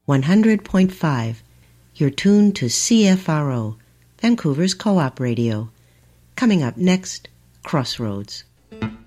100.5. You're tuned to CFRO, Vancouver's Co-op Radio. Coming up next, Crossroads.